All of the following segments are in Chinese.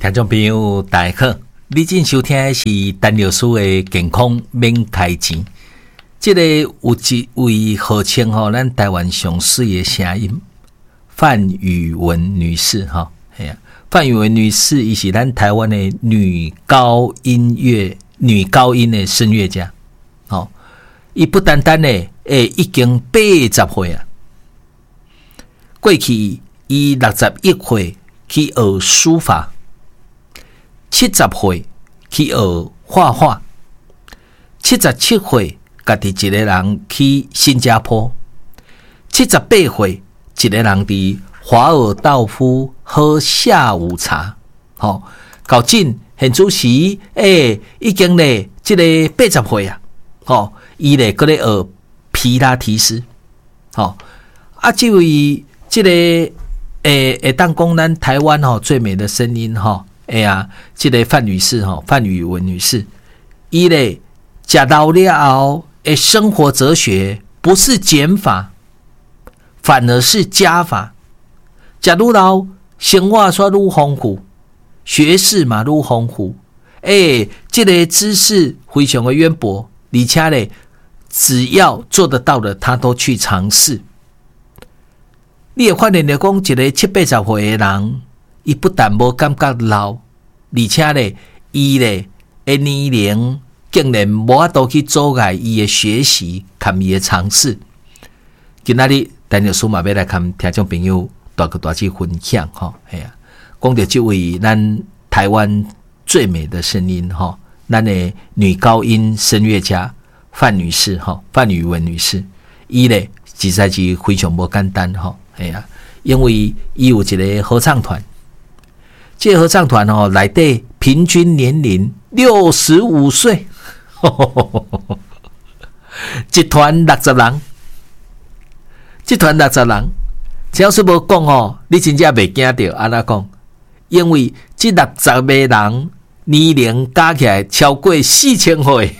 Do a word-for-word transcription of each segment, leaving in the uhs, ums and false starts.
听众朋友大家好，你正收听的是陈老师的健康免开钱。这个有一位号称吼咱台湾上水的声音，范宇文女士哈，系啊，范宇文女士伊是咱台湾的女高音乐女高音的声乐家，吼，伊不单单呢，诶，已经八十岁啊，过去伊六十一岁去学书法。七十岁去学画画，七十七岁家己一个人去新加坡，七十八岁一个人伫华尔道夫喝下午茶。吼、哦，到今现主时，诶、欸，已经咧，即个八十岁啊，吼、哦，伊咧搁咧学皮拉提斯。吼、哦，啊，这位即、这个诶诶，当讲咱台湾吼最美的声音吼。哦哎呀，这个范女士哈，范宇文女士，伊咧食老了后，诶，生活哲学不是减法，反而是加法。食愈老，生活煞愈丰富，学识嘛愈丰富。诶，这个知识非常的渊博，而且咧，只要做得到的，他都去尝试。你会发现咧，讲一个七八十岁的人。伊不但无感觉老，而且咧，伊咧诶年龄竟然无法度去阻碍伊的学习，含伊的尝试。今仔日陈老师嘛要来跟听众朋友大个大去分享吼，哎呀，讲到这位咱台湾最美的声音吼，咱的女高音声乐家范女士吼，范宇文女士，伊咧实在是非常无简单吼，哎呀，因为伊有一个合唱团。这合唱团哦，内底平均年龄六十五岁，一团六十人，一团六十人，只要是无讲哦，你真正袂惊到安怎讲？因为这六十个人年龄加起来超过四千岁，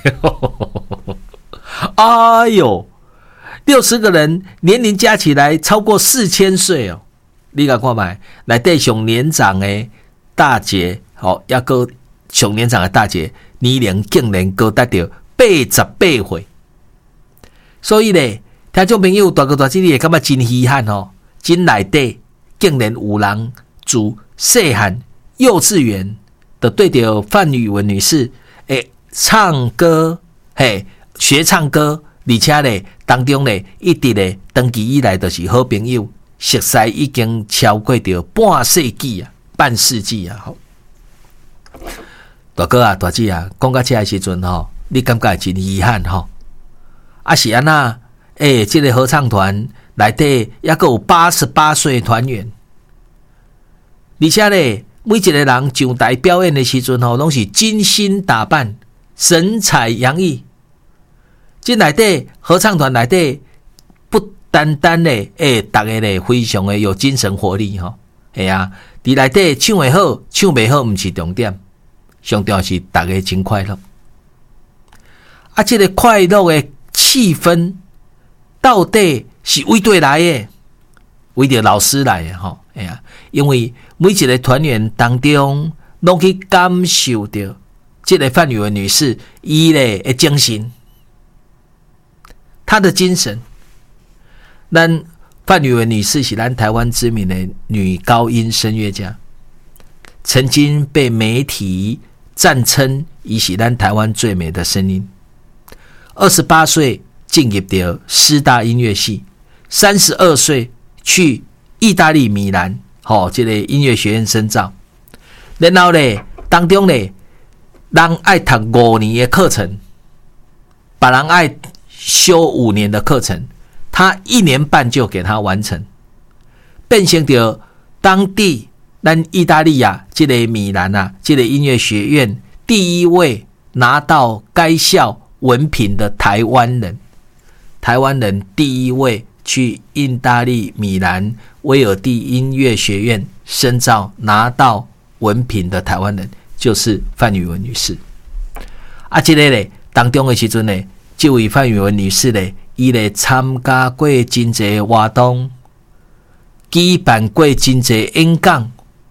哎呦，六十个人年龄加起来超过四千岁哦！你甲看卖，内底上年长的。大姐，哦，也个上年长的大姐，年龄竟然高达到八十八岁，所以咧，听众朋友大个大姐，你会感觉真稀罕哦，真内底竟然有人自细汉幼稚园的对着范宇文女士诶唱歌，嘿学唱歌，而且咧当中咧一直咧长期以来就是好朋友，熟悉已经超过着半世纪啊。半世纪啊，吼！大哥啊，大姐啊，讲到这个时阵吼，你感觉真遗憾吼？啊是安那？诶、欸，这个合唱团内底也个有八十八岁团员，而且咧，每一个人上台表演的时阵吼，拢是精心打扮，神采洋溢。这内底合唱团内底不单单咧，诶、欸，大家咧非常的有精神活力吼，系啊。伫内底唱会好，唱袂好，毋是重点，上重要是大家真快乐。啊，这个快乐的气氛，到底是为对来的，为着老师来的吼，哎呀，因为每一个团员当中，拢去感受到这个范宇文女士伊咧的精神，她的精神，咱。范宇文女士是咱台湾知名的女高音声乐家，曾经被媒体赞称伊是咱台湾最美的声音。二十八岁进入到师大音乐系，三十二岁去意大利米兰，吼、哦，这个音乐学院深造。然后咧，当中咧，人爱读五年的课程，别人爱修五年的课程。他一年半就给他完成，变成了当地咱意大利啊，这个米兰啊，这个音乐学院第一位拿到该校文凭的台湾人。台湾人第一位去意大利米兰威尔第音乐学院深造拿到文凭的台湾人，就是范宇文女士。啊，这个咧当中的时阵咧，这位范宇文女士咧。伊咧参加过真侪活动，举办过真侪演讲，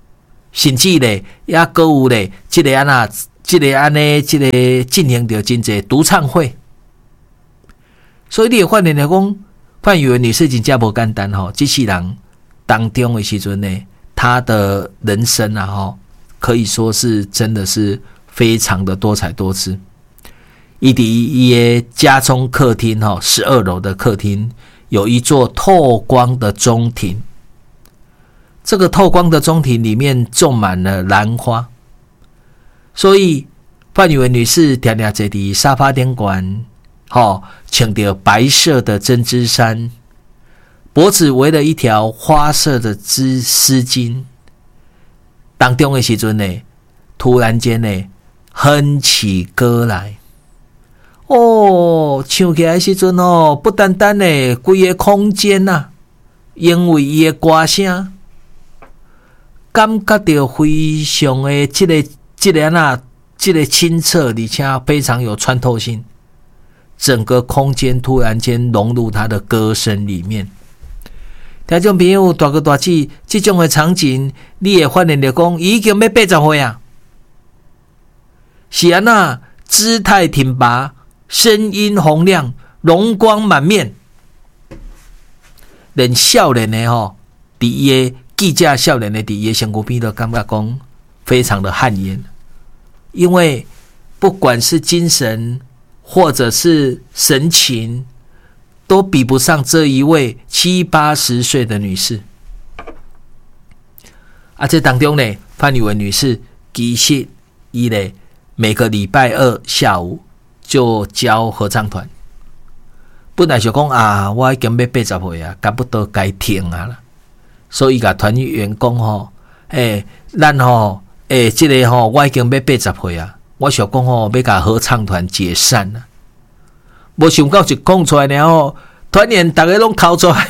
甚至咧也搁有咧，即个安那，即个安尼，即个进行着真济独唱会。所以你会发现来讲，范宇文女士真正无简单吼，这世人当中的时阵呢，她的人生啊吼，可以说是真的是非常的多彩多姿。伊伫伊的家中客厅吼，十二楼的客厅有一座透光的中庭。这个透光的中庭里面种满了兰花，所以范宇文女士常常坐伫沙发顶悬，吼，穿着白色的针织衫，脖子围了一条花色的织丝巾。当中的时阵呢，突然间呢，哼起歌来。哦，唱起来的时阵哦，不单单呢，规个空间呐、啊，因为伊的歌声。感觉到非常的这个这个啊，这个清澈，而且非常有穿透性。整个空间突然间融入他的歌声里面。听众朋友，大哥大姐，这种的场景，你会发现到讲，已经要八十岁啊，是安那姿态挺拔，声音洪亮，容光满面，连少年的吼，伫伊的。记者少年的伫伊身躯边都感觉讲非常的汗颜，因为不管是精神或者是神情，都比不上这一位七八十岁的女士。啊，这当中呢，范宇文女士其实伊咧每个礼拜二下午就教合唱团，本来想讲啊，我已经要八十岁啊，差不多该停啊啦。所以甲团员讲吼，诶、欸，咱吼，诶、欸，即、这个吼，我已经要八十岁啊，我想讲吼，要甲合唱团解散啦。无想到一讲出来然后，团员大家拢哭出来。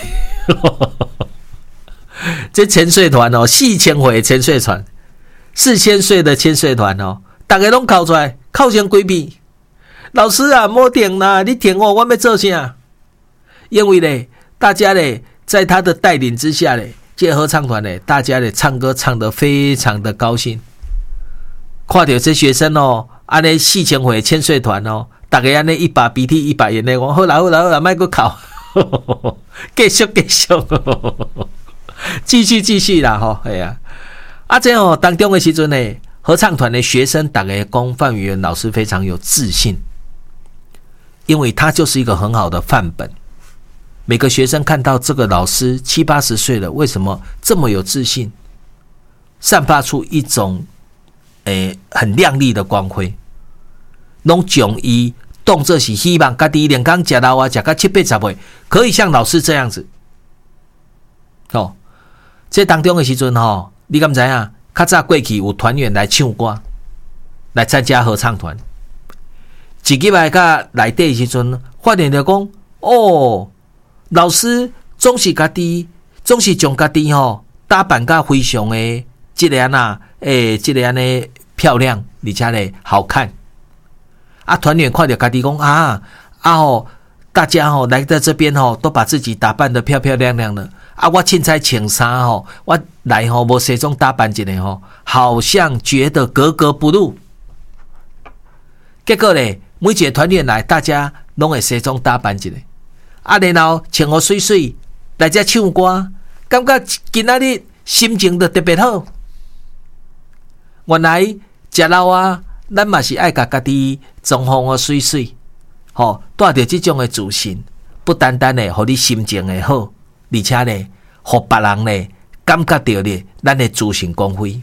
这千岁团哦，四千岁千岁团，四千岁的千岁团哦，大家拢哭出来，哭成鬼片。老师啊，莫停啦，你停我，我要做啥？因为咧，大家咧，在他的带领之下咧。这合唱团呢，大家咧唱歌唱得非常的高兴。看到这学生哦，安尼四千岁千岁团哦，大家安尼一把鼻涕一把眼泪，我好啦好啦好啦，莫阁哭，继续继续，继续继续啦吼，系啊。啊，这哦当中的时阵呢，合唱团的学生大家讲范宇文老师非常有自信，因为他就是一个很好的范本。每个学生看到这个老师七八十岁了，为什么这么有自信，散发出一种诶、欸、很亮丽的光辉，拢将伊当作是希望家己连刚食老啊，食到七八十岁，可以像老师这样子。哦，这当中的时阵吼，你敢知影？较早过去有团员来唱歌，来参加合唱团，一入来甲内底的时阵，发现着讲哦。老师总是家己，总是将家己吼打扮甲非常的这个安那，诶、欸，这个安尼漂亮，而且咧好看。啊，团员看到家己讲啊啊吼，大家吼来到这边吼，都把自己打扮得漂漂亮亮的。啊，我凊彩穿衫吼，我来吼无西装打扮一下吼，好像觉得格格不入。结果咧，每一个团员来，大家拢会西装打扮一下。啊，然后穿好水水来这唱歌，感觉今仔日心情就特别好。原来食老啊，咱嘛是爱甲家己装潢好水水，吼，带着这种的自信，不单单的互你心情会好，而且咧，互别人咧感觉到咧咱的自信光辉。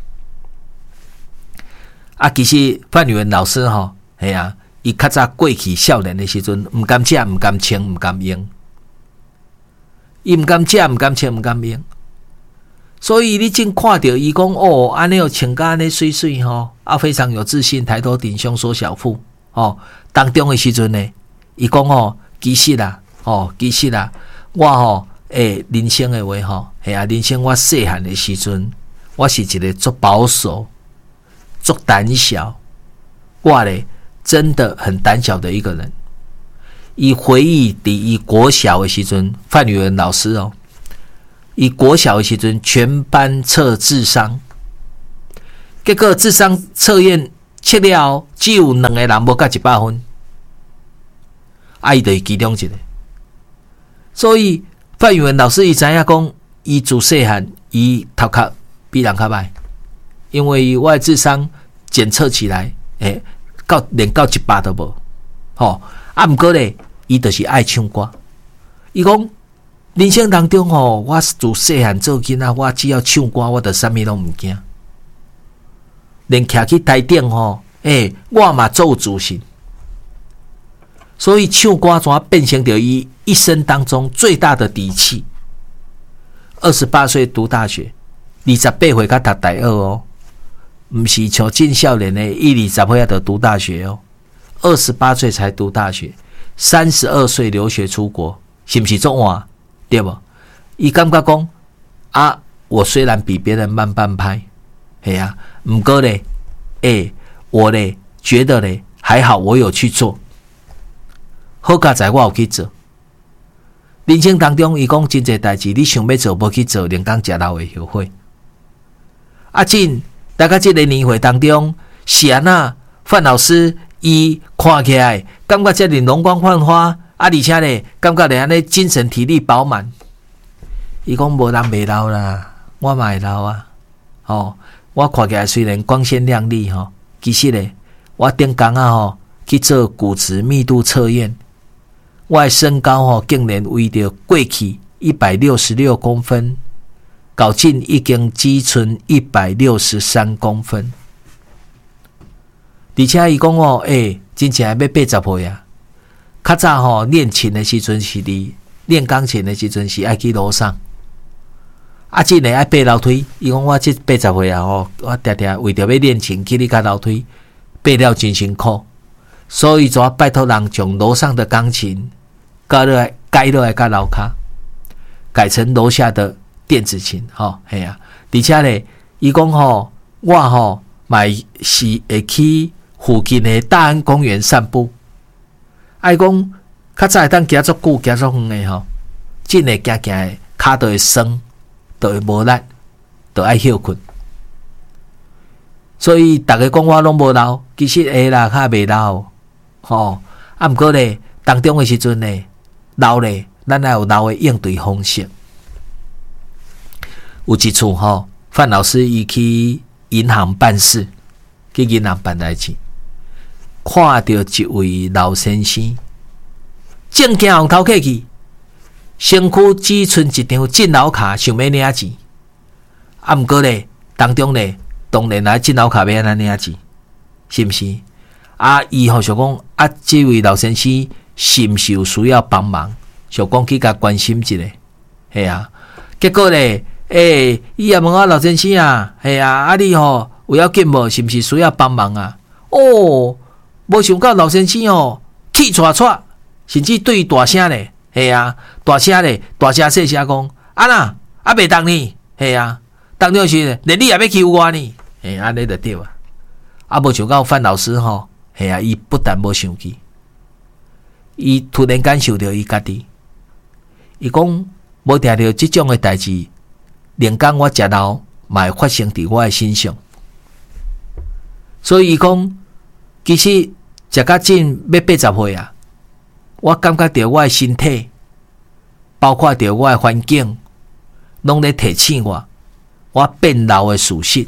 啊，其实范宇文老师吼，系啊。伊较早过去少年的时阵，唔敢食，唔敢穿，唔敢用。伊唔敢食，唔敢穿，唔敢用。所以你正看到伊讲哦，安尼有穿甲安尼水水吼，啊非常有自信，抬头挺胸缩小腹哦。当中的时阵呢，伊讲哦，其实啦，哦，其实啦，我吼诶，人生的话吼，系啊，人生我细汉的时阵，我是一个足保守、足胆小，我咧。真的很胆小的一个人。以回忆伫伊国小的时阵，范宇文老师哦，以国小的时阵全班测智商， 结果智商测验测了，只有两个人无到一百分，啊，伊就是其中一个。所以范宇文老师伊知影讲，伊自细汉伊头壳比人较歹，因为我的智商检测起来，诶，到连到一百都无，吼、哦。啊，毋过咧，伊就是爱唱歌。伊讲人生当中吼，我自细汉做囡仔，我只要唱歌，我就啥物拢毋惊。连徛去台顶吼，诶、欸，我嘛做自信。所以唱歌怎变成着伊一生当中最大的底气。二十八岁读大学，二十八岁才读大二哦，毋是像进少年的一二十岁就读大学哦。二十八岁才读大学，三十二岁留学出国，是不是足晚？对不？伊感觉讲啊，我虽然比别人慢半拍，嘿呀、啊，不过咧，诶，我咧觉得咧还好，我有去做，好佳在我有去做。人生当中，伊讲真侪代志，你想要做无去做，连讲食老会后悔。啊，进大概这个年会当中，是安那范老师。伊看起来感觉遮尔容光焕发，啊，而且咧感觉咧安尼精神体力饱满。伊讲无人袂老啦，我嘛会老啊。哦，我看起来虽然光鲜亮丽吼，其实咧我顶工啊吼去做骨质密度测验，我的身高吼竟然为着过去一百六十六公分，到近已经只剩一百六十三公分。而且伊讲哦，诶、欸，真正要八十岁啊！较早吼练琴的时阵是伫练钢琴的时阵是爱去楼上，啊，即个爱爬楼梯。伊讲我即八十岁啊吼，我常常为着要练琴去你家楼梯，爬了真辛苦，所以就要拜托人将楼上的钢琴改落来，改落来甲楼骹，改成楼下的电子琴，吼，系啊！而且咧，伊讲吼，我吼嘛是会去。附近的大安公园散步，爱讲较早会当行足久、行足远的吼，真诶行行诶，骹都会酸，都会无力，都爱休困。所以大家讲我拢无老，其实会啦，较袂老，吼。啊，毋过咧，当中诶时阵咧，老咧，咱也有老诶应对方式。有一次吼，范老师伊去银行办事，去银行办代志。看到一位老先生，正惊往头客去，身躯只剩一张进脑卡，想要领钱。啊，毋过咧，当中咧，当然来进脑卡要安怎领钱，是毋是？啊，伊吼想讲，啊，这位老先生是毋是有需要帮忙？想讲去甲关心一下，系啊。结果咧，诶、欸，伊也问我老先生啊，系啊，啊你吼有要紧无？是毋是需要帮忙啊？哦。无想到老先生哦，气喘喘，甚至对大声咧，系啊，大声咧，大声细声讲，啊呐，啊袂当呢，系啊，当中是连你也要欺负我呢，嘿，安尼就对啊。啊，无想到范老师吼，系啊，伊不但无生气，伊突然感受到伊家己，伊讲无听到即种诶代志，连讲我食老嘛会发生伫我诶身上，所以伊讲，其实。食到近要八十岁啊，我感觉到我的身体，包括到我的环境，拢咧提醒我，我变老的事实。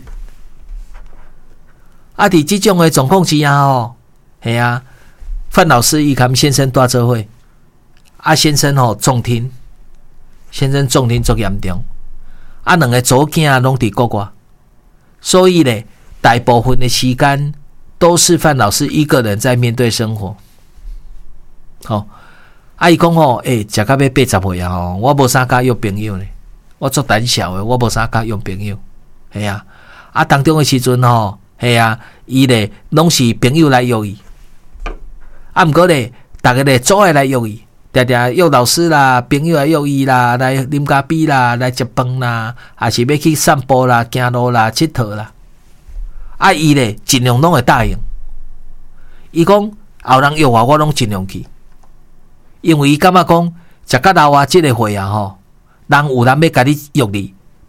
啊，伫这种的状况之下吼，系啊，范老师伊甲先生住做伙，啊先生吼重听，先生重听足严重，啊两个祖囝拢伫国外，所以咧大部分的时间。都是范老师一个人在面对生活。好、哦，阿姨讲吼，诶、欸，食到要八十岁啊吼，我无啥甲约朋友呢，我足胆小的，我无啥甲约朋友，系啊，啊当中的时阵吼，系啊，伊咧拢是朋友来约伊，啊毋过咧，大家咧总爱来约伊，常常约老师啦，朋友来约伊啦，来啉咖啡啦，来食饭啦，还是要去散步啦、行路啦、佚佗啦。啊，伊咧尽量拢会答应。伊讲后人约我，我拢尽量去，因为伊感觉讲食到老啊，即个岁啊吼，人有人要甲你约你，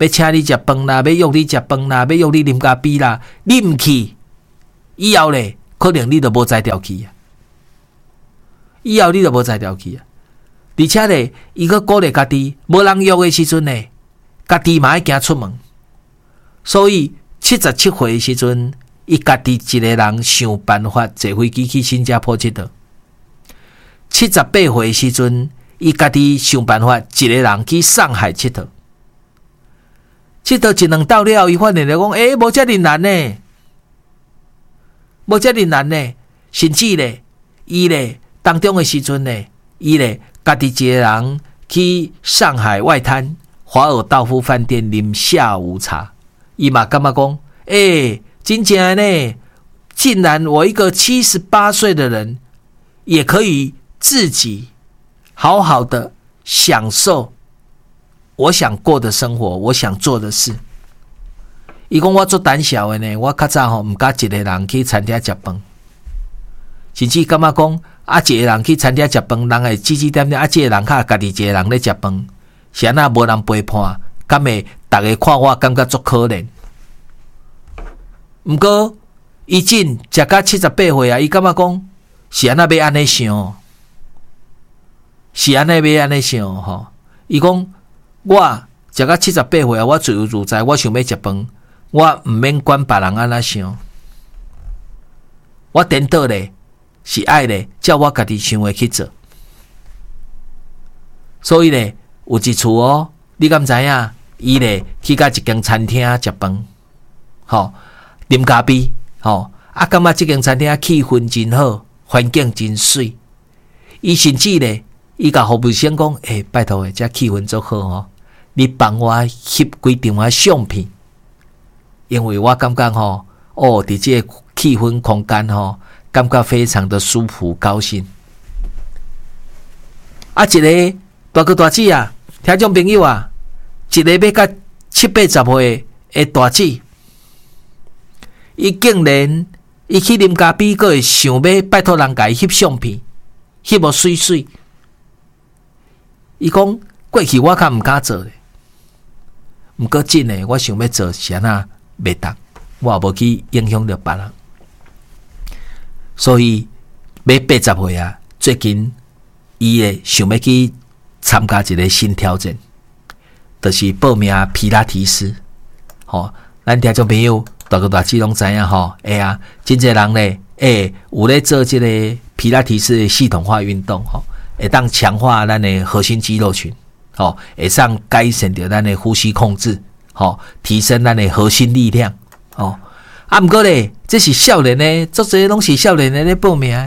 要请你食饭啦，要约你食饭啦，要约你啉咖啡啦，你毋去，以后咧，可能你就无才调去啊。以后你就无才调去啊。而且咧，伊个鼓励家己，无人约的时阵咧，家己嘛爱行出门。所以七十七岁的时阵，伊家己一个人想办法坐飞机去新加坡佚佗。七十八岁的时阵，伊家己想办法一个人去上海佚佗。佚佗一两道了，伊发现了讲，诶、欸，无遮尔难呢，无遮尔难呢，甚至咧，伊咧当中的时阵咧，伊咧家己一个人去上海外滩华尔道夫饭店啉下午茶，伊嘛感觉讲，诶、欸，真正呢，竟然我一个七十八岁的人，也可以自己好好的享受我想过的生活，我想做的事。伊讲我做胆小的呢，我较早吼唔敢一个人去餐厅食饭，甚至感觉讲啊，一个人去餐厅食饭，人会指指点点，啊，这个人较家己一个人咧食饭，是安那无人陪伴，敢会大家看我感觉足可怜。毋过伊真食到七十八岁啊，伊感觉讲是安那要安尼想，是安尼要安尼想吼。伊讲我食到七十八岁啊，我自由自在，我想要食饭，我毋免管别人安怎想，我颠倒咧是爱咧，照我家己想的去做。所以咧，有一次哦，你敢知影？伊咧去到一间餐厅食饭，吼，啉咖啡，吼，啊，感觉这间餐厅气氛真好，环境真水。伊甚至咧，伊甲服务生讲：“诶、欸，拜托诶，这气氛足好哦，你帮我翕几张啊相片，因为我感觉吼，哦，伫这个气氛空间吼。”感觉非常的舒服高兴。啊，一个大哥大姐啊，听众朋友啊，一个要到七八十岁的大姐，伊竟然伊去啉咖啡，阁会想要拜托人家翕相片，翕无水水。伊讲过去我较毋敢做咧，毋过真诶，我想要做是安那袂当，我也无去影响到别人。所以要八十岁啊，最近伊诶想要去参加一个新挑战，就是报名皮拉提斯。吼、哦，咱听众朋友大哥大姐拢知影吼，哎呀，真侪人咧，哎，有咧做这个皮拉提斯的系统化运动，吼、哦，会当强化咱的核心肌肉群，吼、哦，会上改善着咱的呼吸控制，吼、哦，提升咱的核心力量，哦。啊，毋过咧，这是少年的，足侪拢是少年的咧报名。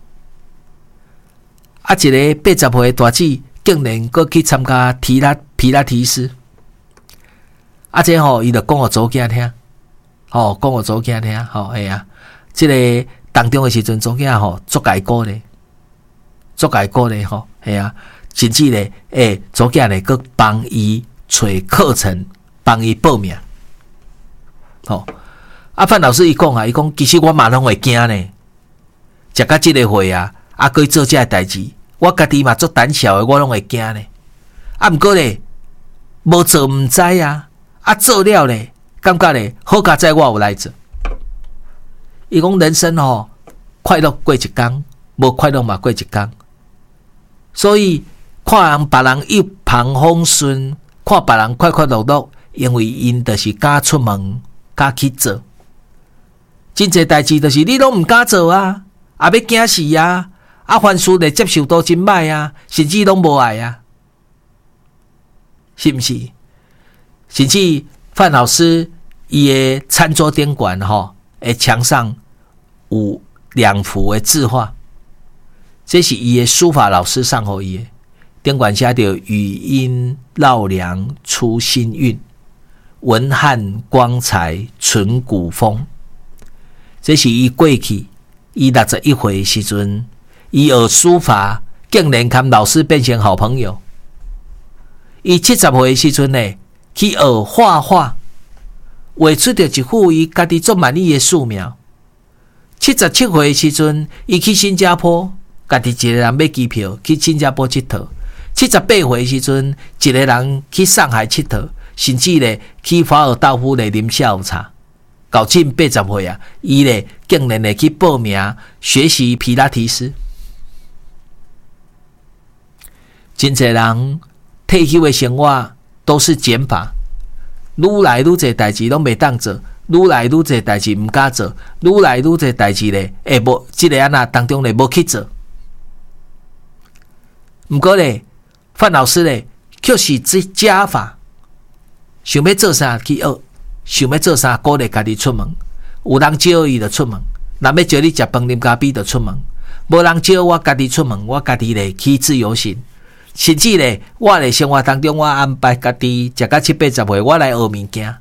啊，一个八十岁的大姐竟然阁去参加皮拉皮拉提斯。啊，这吼、哦，伊就讲互祖囝听，吼、哦，讲互祖囝听，吼、哦，哎呀，这个当中的时阵，祖囝吼足解鼓咧，足解鼓咧，吼，哎呀，甚至咧，诶、欸，祖囝咧，阁帮伊找课程，帮伊报名，吼、哦。啊，范老师伊讲啊，伊讲其实我嘛拢会惊呢，食到即个岁啊，啊，搁做这代志，我家己嘛足胆小的，我拢会惊呢。啊，毋过咧，无做毋知啊，啊，做了咧，感觉咧好佳在我有来做。伊讲人生吼，快乐过一天，无快乐嘛过一天。所以看别人一帆风顺，看别人快快乐乐，因为因就是敢出门，敢去做。真侪代志就是你拢毋敢做啊，啊要惊死啊，啊凡事咧接受都真歹啊，甚至拢无爱啊，是毋是？甚至范老师伊诶餐桌顶管吼，诶墙上有两幅诶字画，这是伊诶书法老师送互伊诶，顶管写着语音绕梁出新韵，文汉光彩存古风。这是伊过去，伊六十一岁的时阵，伊学书法，竟然跟老师变成好朋友。伊七十岁的时阵呢，去学画画，画出着一幅伊家己足满意的素描。七十七岁的时阵，伊去新加坡，家己一个人买机票去新加坡佚佗。七十八岁的时阵，一个人去上海佚佗。 甚至咧去华尔道夫咧啉下午茶。到近八十岁啊，伊咧竟然咧去报名学习皮拉提斯。真侪人退休的生活都是减法，愈来愈侪代志拢袂当做，愈来愈侪代志毋敢做，愈来愈侪代志咧，会无即个安那当中咧无去做。毋过咧，范老师咧却是这加法，想要做啥去学。想要做啥，鼓励家己出门。有人招伊就出门，若要招你食饭啉咖啡就出门。无人招我家己出门，我家己咧去自由行。甚至咧，我咧生活当中，我安排家己食到七八十岁，我来学物件。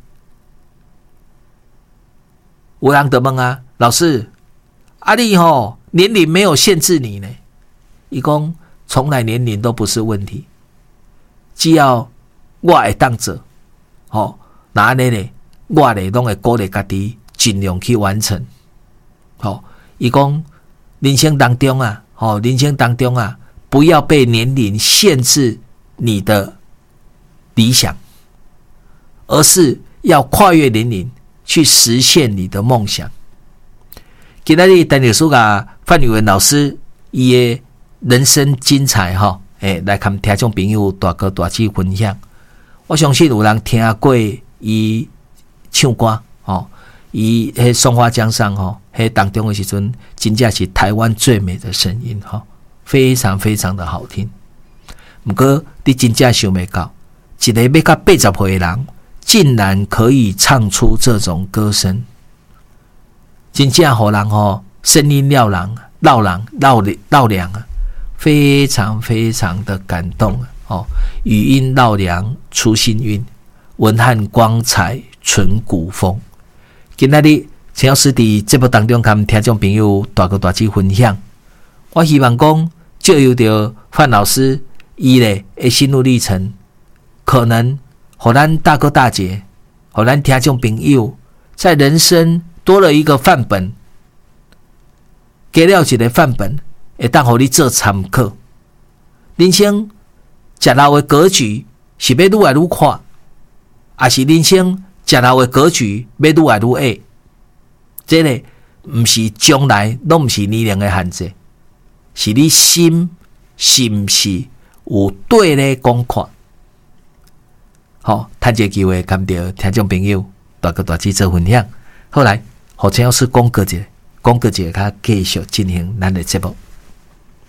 有人就问啊，老师，啊你吼年龄没有限制你呢？伊讲从来年龄都不是问题，只要我会当做，吼，那安尼咧。我咧拢会鼓励家己尽量去完成。好，伊讲人生当中啊，好，人生当中啊，不要被年龄限制你的理想，而是要跨越年龄去实现你的梦想。今仔日陈律师甲范宇文老师伊的人生精彩哈，诶，来跟听众朋友大哥大姐分享。我相信有人听过伊。唱歌哦，伊迄松花江上吼，迄当中的时阵，真正是台湾最美的声音哈，非常非常的好听。不过你真正想袂到，一个要到八十岁的人，竟然可以唱出这种歌声，真正互人吼声音绕人、绕人、绕绕梁啊，非常非常的感动哦。语音绕梁出新韵，文汉光彩。纯古风，今仔日陈老师伫节目当中跟听众朋友大哥大姐分享，我希望讲借由着范老师伊咧的心路历程，可能互咱大哥大姐，互咱听众朋友，在人生多了一个范本，加了一个范本，会当互你做参考。人生食老的格局是要愈来愈宽，还是人生？食老的格局要愈来愈矮，这个不是将来，拢不是年龄的限制，是你心是不是有对的讲法。好，趁这个机会，跟着听众朋友大哥大姐做分享。后来，和陈老师讲过一个，讲过一个，他继续进行咱的节目。